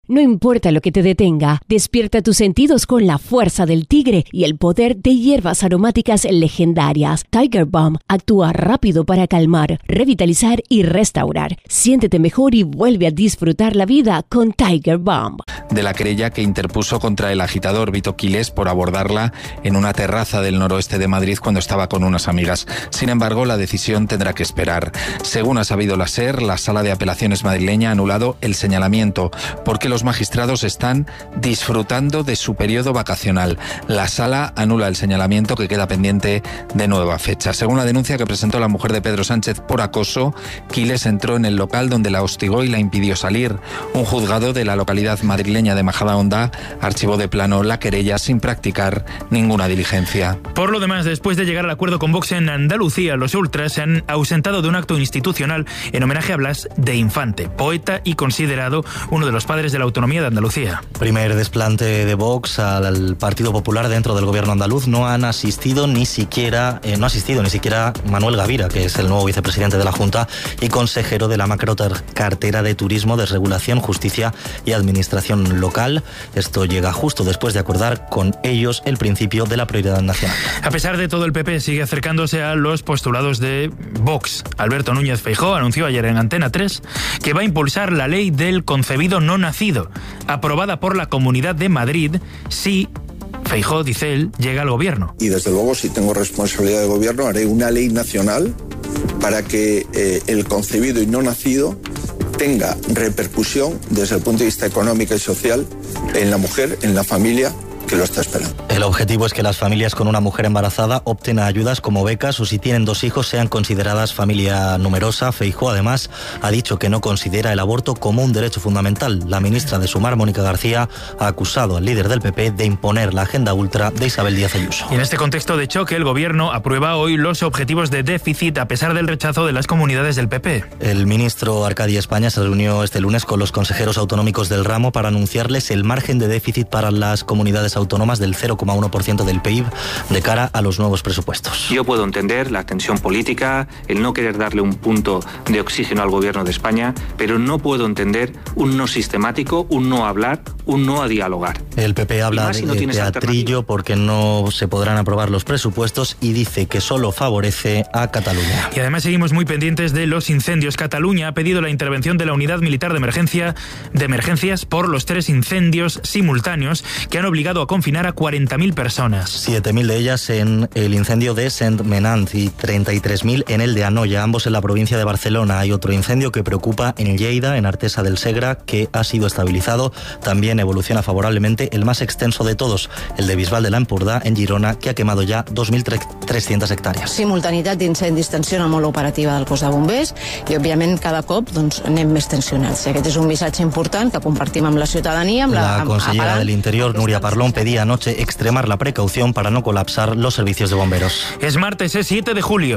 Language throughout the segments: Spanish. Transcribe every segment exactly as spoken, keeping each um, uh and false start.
No importa lo que te detenga, despierta tus sentidos con la fuerza del tigre y el poder de hierbas aromáticas legendarias. Tiger Balm actúa rápido para calmar, revitalizar y restaurar. Siéntete mejor y vuelve a disfrutar la vida con Tiger Balm. De la querella que interpuso contra el agitador Vito Quiles por abordarla en una terraza del noroeste de Madrid cuando estaba con unas amigas. Sin embargo, la decisión tendrá que esperar. Según ha sabido la SER, la Sala de Apelaciones madrileña ha anulado el señalamiento porque los magistrados están disfrutando de su periodo vacacional. La Sala anula el señalamiento que queda pendiente de nueva fecha. Según la denuncia que presentó la mujer de Pedro Sánchez por acoso, Quiles entró en el local donde la hostigó y la impidió salir. Un juzgado de la localidad madrileña de Majadahonda archivó de plano la querella sin practicar ninguna diligencia. Por lo demás, después de llegar al acuerdo con Vox en Andalucía, los ultras se han ausentado de un acto institucional en homenaje a Blas de Infante, poeta y considerado uno de los padres de la autonomía de Andalucía. Primer desplante de Vox al Partido Popular dentro del gobierno andaluz. No han asistido ni siquiera, eh, no ha asistido ni siquiera Manuel Gavira, que es el nuevo vicepresidente de la Junta y consejero de la macrocartera de Turismo, Desregulación, Justicia y Administración local. Esto llega justo después de acordar con ellos el principio de la prioridad nacional. A pesar de todo, el P P sigue acercándose a los postulados de Vox. Alberto Núñez Feijóo anunció ayer en Antena tres que va a impulsar la ley del concebido no nacido, aprobada por la Comunidad de Madrid, si Feijóo, dice él, llega al gobierno. Y desde luego, si tengo responsabilidad de gobierno, haré una ley nacional para que eh, el concebido y no nacido tenga repercusión desde el punto de vista económico y social en la mujer, en la familia que lo está esperando. El objetivo es que las familias con una mujer embarazada opten a ayudas como becas o si tienen dos hijos sean consideradas familia numerosa. Feijóo además ha dicho que no considera el aborto como un derecho fundamental. La ministra de Sumar, Mónica García, ha acusado al líder del P P de imponer la agenda ultra de Isabel Díaz Ayuso. Y en este contexto de choque, el gobierno aprueba hoy los objetivos de déficit a pesar del rechazo de las comunidades del P P. El ministro Arcadi España se reunió este lunes con los consejeros autonómicos del ramo para anunciarles el margen de déficit para las comunidades autónomas del cero coma uno por ciento del P I B de cara a los nuevos presupuestos. Yo puedo entender la tensión política, el no querer darle un punto de oxígeno al gobierno de España, pero no puedo entender un no sistemático, un no hablar, un no a dialogar. El P P habla si no de teatrillo porque no se podrán aprobar los presupuestos y dice que solo favorece a Cataluña. Y además seguimos muy pendientes de los incendios. Cataluña ha pedido la intervención de la Unidad Militar de Emergencia de Emergencias por los tres incendios simultáneos que han obligado a confinar a cuarenta mil personas. siete mil de ellas en el incendio de Sentmenat y treinta y tres mil en el de Anoia, ambos en la provincia de Barcelona. Hay otro incendio que preocupa en Lleida, en Artesa del Segre, que ha sido estabilizado. También evoluciona favorablemente el más extenso de todos, el de Bisbal de l'Empordà, en Girona, que ha quemado ya dos mil trescientas hectàrees. Simultanitat d'incendis, tensió molt operativa del cos de bombers i, òbviament, cada cop doncs, anem més tensionats. Aquest és un missatge important que compartim amb la ciutadania. Amb la, la consellera del Interior, Núria Parlón, pedía anoche extremar la precaución para no colapsar los servicios de bomberos. Es martes, es siete de julio.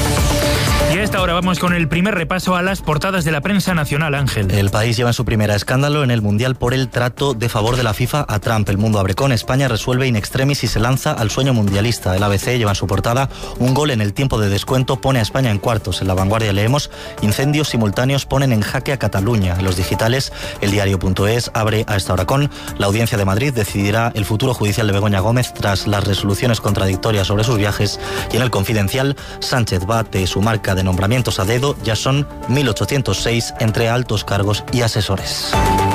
Y a esta hora vamos con el primer repaso a las portadas de la prensa nacional, Ángel. El País lleva en su primera escándalo en el Mundial por el trato de favor de la FIFA a Trump. El Mundo abre con España resuelve in extremis y se lanza al sueño mundialista. El A B C lleva en su portada un gol en el tiempo de descuento, pone a España en cuartos. En La Vanguardia leemos incendios simultáneos ponen en jaque a Cataluña. En los digitales, el diario.es abre a esta hora con la Audiencia de Madrid decidirá el futuro judicial de Begoña Gómez tras las resoluciones contradictorias sobre sus viajes. Y en el Confidencial, Sánchez bate su marca de nombramientos a dedo, ya son mil ochocientos seis entre altos cargos y asesores.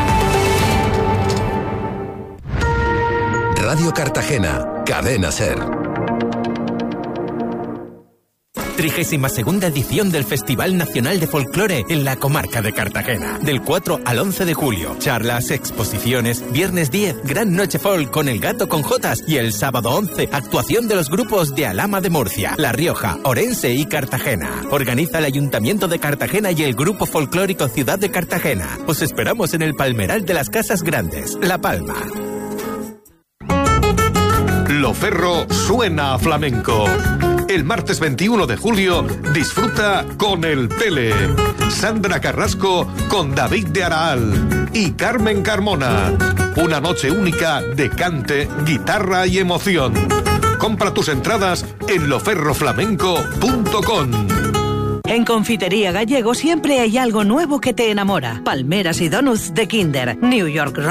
Radio Cartagena, Cadena SER. trigésima segunda edición del Festival Nacional de Folclore en la comarca de Cartagena. Del cuatro al once de julio. Charlas, exposiciones, viernes diez, Gran Noche Folk con El Gato con Jotas y el sábado once, actuación de los grupos de Alhama de Murcia, La Rioja, Orense y Cartagena. Organiza el Ayuntamiento de Cartagena y el Grupo Folclórico Ciudad de Cartagena. Os esperamos en el Palmeral de las Casas Grandes, La Palma. Loferro suena a flamenco. El martes veintiuno de julio disfruta con El Pele, Sandra Carrasco con David de Araal y Carmen Carmona. Una noche única de cante, guitarra y emoción. Compra tus entradas en loferro flamenco punto com. En Confitería Gallego siempre hay algo nuevo que te enamora. Palmeras y donuts de Kinder, New York